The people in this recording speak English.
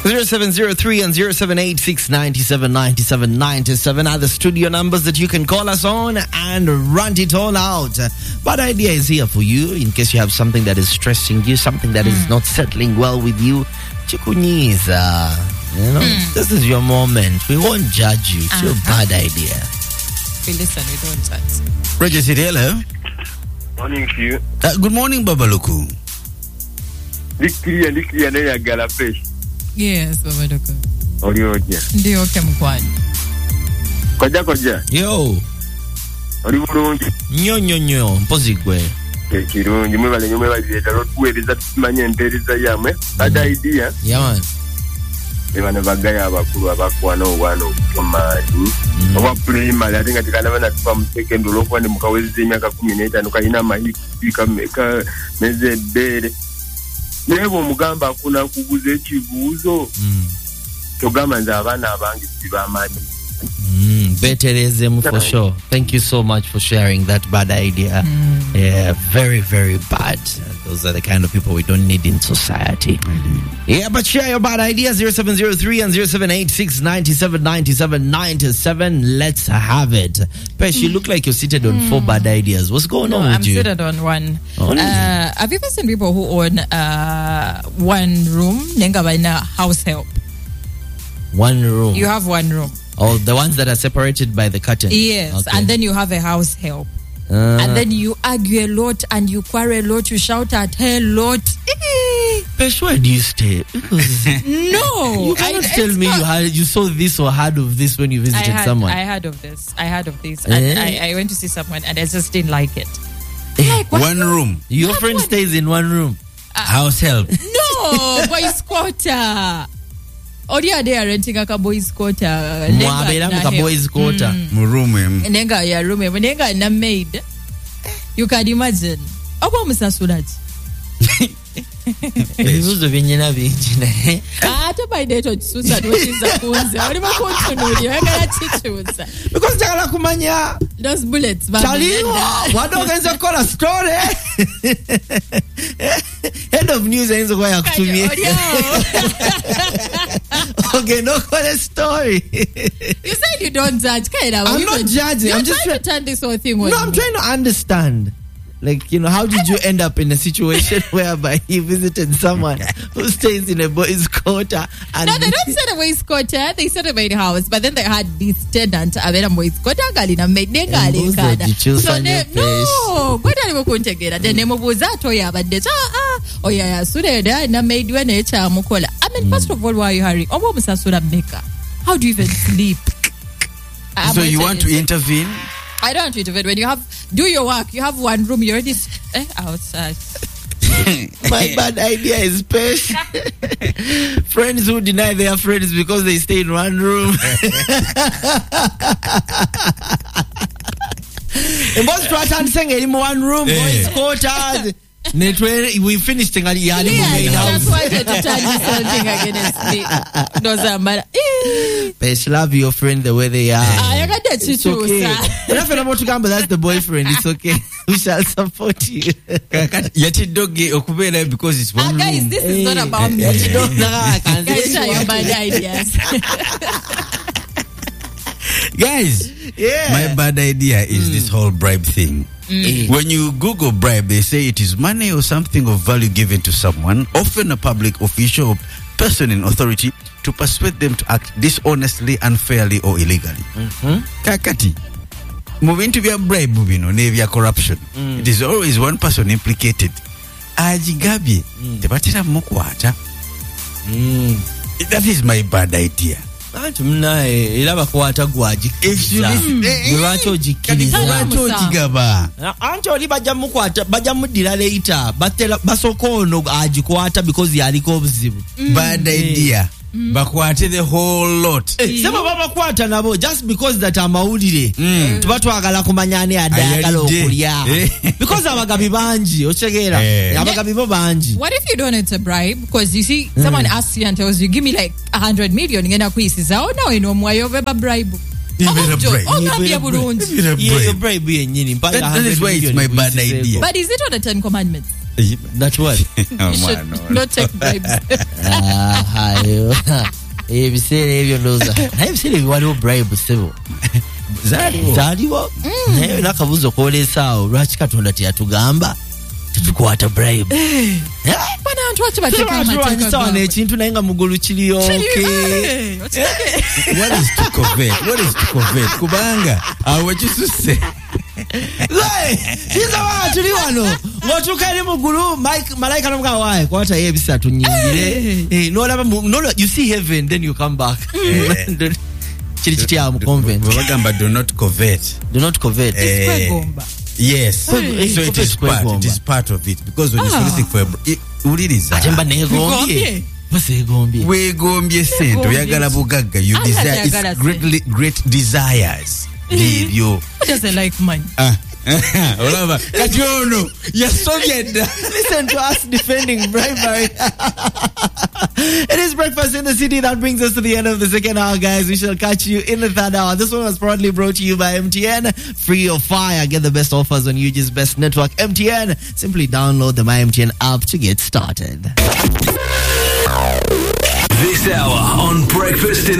0703 and 0786979797 are the studio numbers that you can call us on and rant it all out. Bad Idea is here for you in case you have something that is stressing you, something that is not settling well with you. Chikunyiza, this is your moment. We won't judge you. It's your bad idea. We listen, we don't judge. Roger City, hello. Morning to you. Good morning, Babaluku. Likiri na gala fresh. Yes, Babaluku. Olioja. Ndio kemkwani. Koja. Yo. Oli bulungi. Nyo mpozigwe. Kirungi mwebale zeta lotweleza tumanye empereza yamwe. Bad idea. Yeah man. Ebana bagaya abakulu abakwana obwana okumaani. Owa primary ate nga tikana bana tupa mu secondary lokwa ne mukawezi emyaka 15 kalina amahika meka mezebere. Nebo omugamba akuna kuguza ekibuuzo. Togamba nze abaana abange sibamanyi. Better for sure. Thank you so much for sharing that bad idea. Yeah, very, very bad. Those are the kind of people we don't need in society. Yeah, but share your bad ideas 0703 and 0786979797. Let's have it. Pesh, you look like you're seated on 4 bad ideas. What's going on with you? I'm seated on one. Have you ever seen people who own one room? Nenga baina house help. One room. You have one room. Oh, the ones that are separated by the curtain. Yes, okay. And then you have a house help. And then you argue a lot and you quarrel a lot, you shout at her a lot. Pesh, where do you stay? No. You cannot tell me you saw this or heard of this when you visited someone. I heard of this. And I went to see someone and I just didn't like it. Like, one room. Your friend stays in one room. House help. No, boys quarter. Odia they are renting a boys quarter. Mwabera boys quarter. Room. Nenga ya room. Nenga na maid. You can imagine. Obo musasulat. Ebibuzo binyina binjina. Ate by date osusa nochiza kunza. Oli bakontunuli wekala chichuza. Because takala kumanya those bullets. Chaliwa. Wadogenza kola story. Head of news ainzo kwa ya kutumia. Okay, no call story. You said you don't judge. I'm not judging. I'm just trying to turn this whole thing. No, I'm trying to understand. Like, how did you end up in a situation whereby you visited someone who stays in a boys' quarter? And no, they don't say a boys' quarter. They said a maid house, but then they had this tenant. I mean, a boys' quarter. Galina made negali kada. So no, what are you going to get? The name of Wazato ya, but the oh yeah, so they na made when a mukola. I mean, first of all, why are you hurrying? How do you even sleep? So you want to intervene? I don't want to intervene. When you do your work, you have one room, you're already outside. My bad idea is Pesh. Friends who deny they are friends because they stay in one room. In both Stratan saying in one room, boys' quarters. We finished the that's why they turn something against me. Doesn't matter. Pesh, love your friend the way they are. It's okay. That's the boyfriend. It's okay. We shall support you. Because it's one room. Guys, this is not about me. Guys, share your bad ideas. Guys, my bad idea is this whole bribe thing. When you Google bribe, they say it is money or something of value given to someone, often a public official or person in authority, to persuade them to act dishonestly, unfairly, or illegally. Kakati. Moving to be a bribe, nevia corruption. It is always one person implicated. Ajigabi. That is my bad idea. If you bad idea. Bakwate the whole lot. Sema bakwata nabo just because that amawulire. Tubatwagala kumanyane adagala okulya. Because abagabi banji, ochegeera. Abagabi bo banji. What if you don't need a bribe? Because you see, someone asks you and tells you, give me like 100 million. Ngena kwisiza. Oh no, ino mwayo beba bribe. Even a bribe. That is why it's my bad idea. But is it on the 10 Commandments? That's what? You should not take bribes. ayo ebiseera ebyo ndowooza naye ebiseera ebyo waliwo bribe sebo zaaliwo naye nakabuuzo koolesaawo lwaki Katonda teyatugamba tetukwata bribe banantwakibateekawo n'ekintu naye nga mugulu kiryoke what is to covet kubanga awo kisusse kiza tuli wano ng'otuuka eri muggulu malayika n'omugamba waaye kwatayo ebisatu nnyingire n'olaba you see heaven then you come back kiri kitya mu convent bagamba do not covet yes so it is part of it because when you're looking for uliriza atemba negombye wegombye sente oyagala bugagga you desire it's great desires ebyo doesn't like money olaba kati ono yasobedda. Listen to us defending bribery. It is breakfast in the city. That brings us to the end of the second hour, guys. We shall catch you in the third hour. This one was proudly brought to you by MTN. Free or fire. Get the best offers on UG's best network, MTN. Simply download the MyMTN app to get started. This hour on Breakfast in